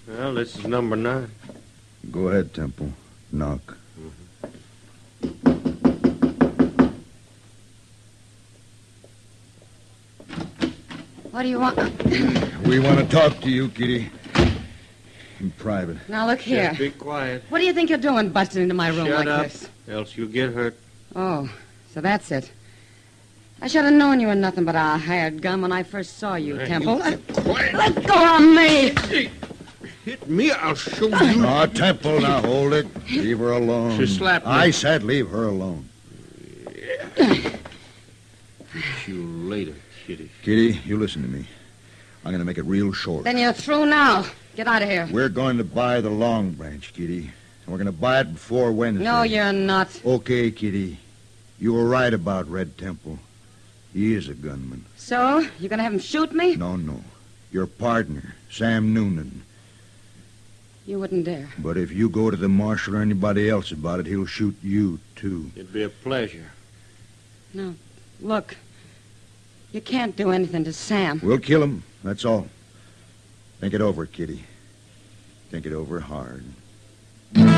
Well, this is number 9. Go ahead, Temple. Knock. What do you want? We want to talk to you, Kitty. In private. Now, look here. Just be quiet. What do you think you're doing busting into my room Shut like up, this? else you'll get hurt. Oh, so that's it. I should have known you were nothing but a hired gun when I first saw you, Hey, Temple. quiet. Let go of me! Hit me, I'll show you. No, Temple, now hold it. Leave her alone. She slapped me. I said leave her alone. You later, Kitty. Kitty, you listen to me. I'm going to make it real short. Then you're through now. Get out of here. We're going to buy the Long Branch, Kitty. And we're going to buy it before Wednesday. No, you're not. Okay, Kitty. You were right about Red Temple. He is a gunman. So? You're going to have him shoot me? No. Your partner, Sam Noonan. You wouldn't dare. But if you go to the marshal or anybody else about it, he'll shoot you, too. It'd be a pleasure. No. Look. You can't do anything to Sam. We'll kill him, that's all. Think it over, Kitty. Think it over hard.